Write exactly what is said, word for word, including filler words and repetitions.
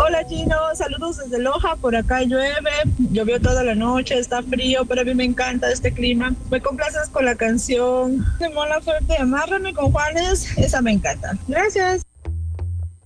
Hola Gino, saludos desde Loja, por acá llueve, llovió toda la noche, está frío, pero a mí me encanta este clima. Me complaces con la canción de Mon Laferte, Amárrame con Juanes, esa me encanta. Gracias.